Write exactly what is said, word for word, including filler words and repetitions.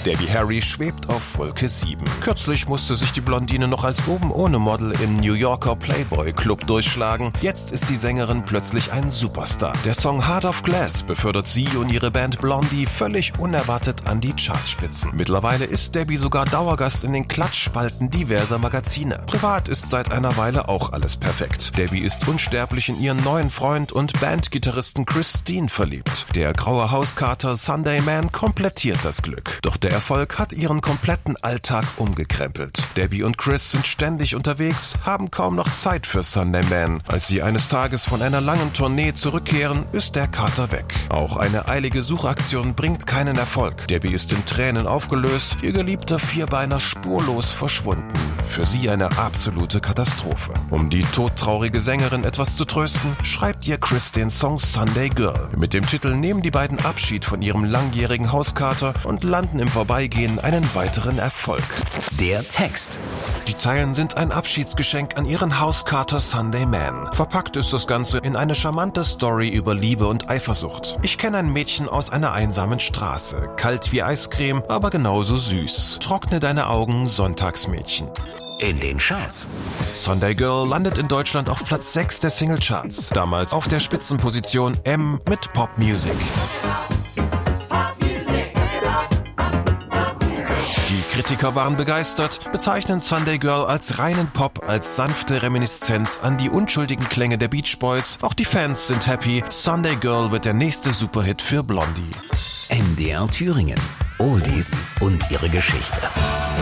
Debbie Harry schwebt auf Wolke sieben. Kürzlich musste sich die Blondine noch als oben ohne Model im New Yorker Playboy Club durchschlagen. Jetzt ist die Sängerin plötzlich ein Superstar. Der Song Heart of Glass befördert sie und ihre Band Blondie völlig unerwartet an die Chartspitzen. Mittlerweile ist Debbie sogar Dauergast in den Klatschspalten diverser Magazine. Privat ist seit einer Weile auch alles perfekt. Debbie ist unsterblich in ihren neuen Freund und Bandgitarristen Chris Steen verliebt. Der graue Hauskater Sunday Man komplettiert das Glück. Doch der Erfolg hat ihren kompletten Alltag umgekrempelt. Debbie und Chris sind ständig unterwegs, haben kaum noch Zeit für Sunday Man. Als sie eines Tages von einer langen Tournee zurückkehren, ist der Kater weg. Auch eine eilige Suchaktion bringt keinen Erfolg. Debbie ist in Tränen aufgelöst, ihr geliebter Vierbeiner spurlos verschwunden. Für sie eine absolute Katastrophe. Um die todtraurige Sängerin etwas zu trösten, schreibt ihr Chris den Song Sunday Girl. Mit dem Titel nehmen die beiden Abschied von ihrem langjährigen Hauskater und landen im Vorbeigehen einen weiteren Erfolg. Der Text. Die Zeilen sind ein Abschiedsgeschenk an ihren Hauskater Sunday Man. Verpackt ist das Ganze in eine charmante Story über Liebe und Eifersucht. Ich kenne ein Mädchen aus einer einsamen Straße. Kalt wie Eiscreme, aber genauso süß. Trockne deine Augen, Sonntagsmädchen. In den Charts. Sunday Girl landet in Deutschland auf Platz sechs der Singlecharts. Damals auf der Spitzenposition M mit Pop Music. Die Kritiker waren begeistert, bezeichnen Sunday Girl als reinen Pop, als sanfte Reminiszenz an die unschuldigen Klänge der Beach Boys. Auch die Fans sind happy. Sunday Girl wird der nächste Superhit für Blondie. M D R Thüringen. Oldies und ihre Geschichte.